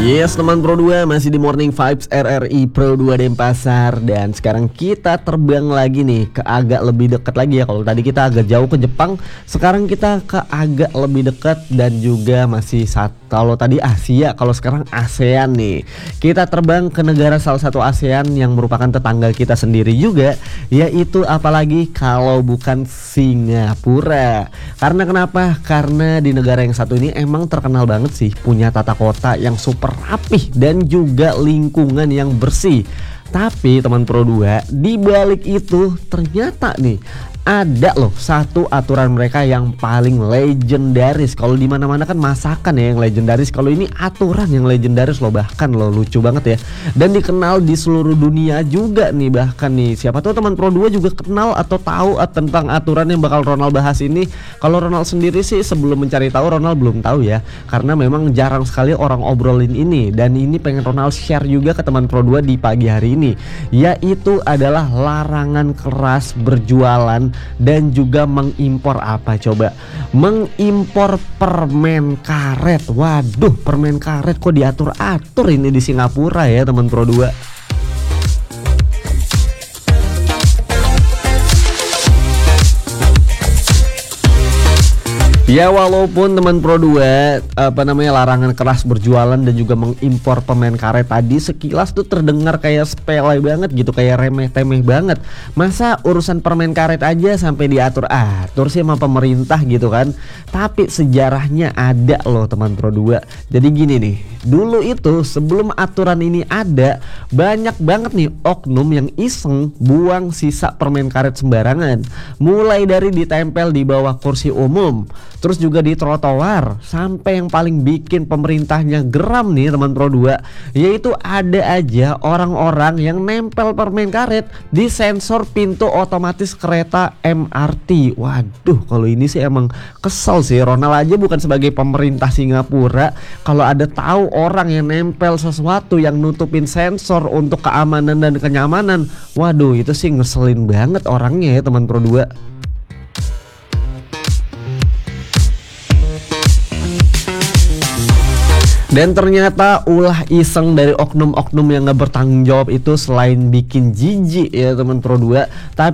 Yes teman Pro 2, masih di Morning Vibes RRI Pro 2 Denpasar. Dan sekarang kita terbang lagi nih ke agak lebih dekat lagi ya. Kalau tadi kita agak jauh ke Jepang, sekarang kita ke agak lebih dekat dan juga masih kalau tadi Asia, kalau sekarang ASEAN nih. Kita terbang ke negara salah satu ASEAN yang merupakan tetangga kita sendiri juga, yaitu apalagi kalau bukan Singapura. Karena kenapa? Karena di negara yang satu ini emang terkenal banget sih punya tata kota yang super rapih dan juga lingkungan yang bersih. Tapi teman Pro 2, di balik itu ternyata nih ada loh satu aturan mereka yang paling legendaris. Kalau di mana-mana kan masakan ya yang legendaris, kalau ini aturan yang legendaris loh, bahkan loh lucu banget ya. Dan dikenal di seluruh dunia juga nih, bahkan nih siapa tahu teman Pro 2 juga kenal atau tahu tentang aturan yang bakal Ronald bahas ini. Kalau Ronald sendiri sih sebelum mencari tahu, Ronald belum tahu ya, karena memang jarang sekali orang obrolin ini. Dan ini pengen Ronald share juga ke teman Pro 2 di pagi hari ini, yaitu adalah larangan keras berjualan dan juga mengimpor apa coba? Mengimpor permen karet. Waduh, permen karet kok diatur-atur ini di Singapura ya teman Pro 2. Ya walaupun teman Pro 2 larangan keras berjualan dan juga mengimpor permen karet tadi sekilas tuh terdengar kayak sepele banget gitu, kayak remeh-temeh banget. Masa urusan permen karet aja sampai diatur-atur sih sama pemerintah gitu kan. Tapi sejarahnya ada loh teman Pro 2. Jadi gini nih, dulu itu sebelum aturan ini ada, banyak banget nih oknum yang iseng buang sisa permen karet sembarangan. Mulai dari ditempel di bawah kursi umum, terus juga di trotoar, sampai yang paling bikin pemerintahnya geram nih teman Pro 2, yaitu ada aja orang-orang yang nempel permen karet di sensor pintu otomatis kereta MRT. Waduh, kalau ini sih emang kesel sih. Ronald aja bukan sebagai pemerintah Singapura, kalau ada tahu orang yang nempel sesuatu yang nutupin sensor untuk keamanan dan kenyamanan, waduh itu sih ngeselin banget orangnya ya teman Pro 2. Dan ternyata ulah iseng dari oknum-oknum yang gak bertanggung jawab itu selain bikin jijik ya teman Pro 2, tapi